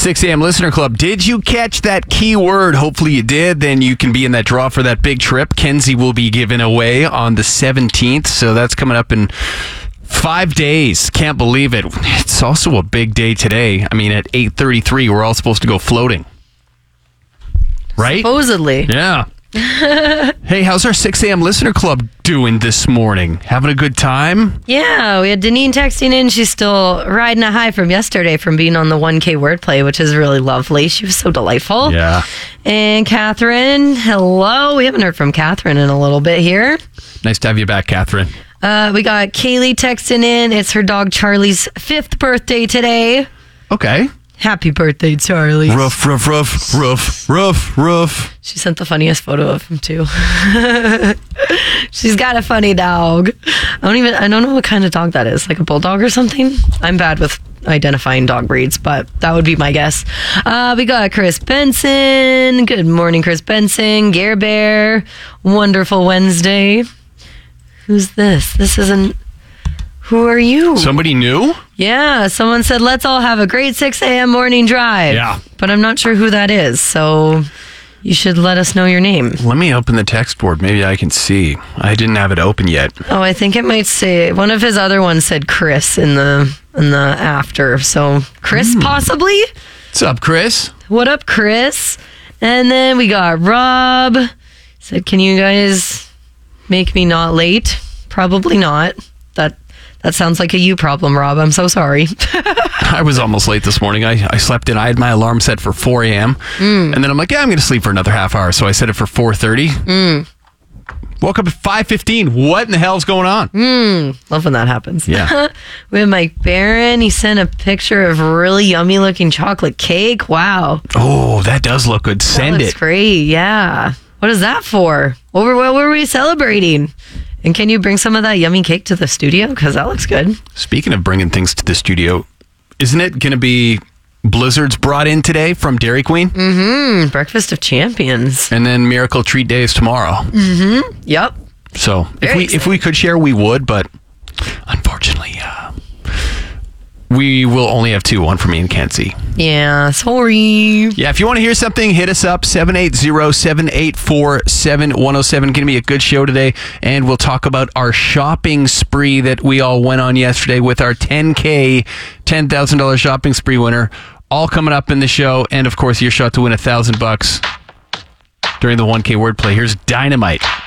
6 a.m. Listener Club. Did you catch that keyword? Hopefully you did. Then you can be in that draw for that big trip. Kenzie will be given away on the 17th. So that's coming up in 5 days. Can't believe it. It's also a big day today. I mean, at 8:33, we're all supposed to go floating. Right? Supposedly. Yeah. Hey, how's our 6 a.m. Listener Club doing this morning? Having a good time? Yeah, we had Deneen texting in. She's still riding a high from yesterday from being on the 1K wordplay, which is really lovely. She was so delightful. Yeah. And Catherine, hello. We haven't heard from Catherine in a little bit here. Nice to have you back, Catherine. We got Kaylee texting in. It's her dog Charlie's 5th birthday today. Okay. Happy birthday, Charlie. Ruff, ruff, ruff, ruff, ruff, ruff. She sent the funniest photo of him, too. She's got a funny dog. I don't know what kind of dog that is. Like a bulldog or something? I'm bad with identifying dog breeds, but that would be my guess. We got Chris Benson. Good morning, Chris Benson. Gare Bear. Wonderful Wednesday. Who's this? This isn't... Who are you? Somebody new? Yeah, someone said, let's all have a great 6 a.m. morning drive. Yeah. But I'm not sure who that is, so you should let us know your name. Let me open the text board. Maybe I can see. I didn't have it open yet. Oh, I think it might say, one of his other ones said Chris in the after. So Chris, possibly? What's up, Chris? What up, Chris? And then we got Rob. He said, can you guys make me not late? Probably not. That sounds like a you problem, Rob. I'm so sorry. I was almost late this morning. I slept in. I had my alarm set for 4 a.m. And then I'm like, yeah, I'm going to sleep for another half hour. So I set it for 4:30. Woke up at 5:15. What in the hell's going on? Love when that happens. Yeah. We have Mike Barron. He sent a picture of really yummy looking chocolate cake. Wow. Oh, that does look good. Send That's it. great. Yeah. What is that for? What were we celebrating? And can you bring some of that yummy cake to the studio? Because that looks good. Speaking of bringing things to the studio, isn't it going to be blizzards brought in today from Dairy Queen? Breakfast of Champions. And then Miracle Treat Day is tomorrow. Yep. So if we could share, we would, but unfortunately, we will only have two, one for me and Kenzie. Yeah, sorry. Yeah, if you want to hear something, hit us up, 780-784-7107. Going to be a good show today, and we'll talk about our shopping spree that we all went on yesterday with our $10K, $10,000 shopping spree winner, all coming up in the show, and of course, your shot to win $1,000 during the 1K wordplay. Here's Dynamite.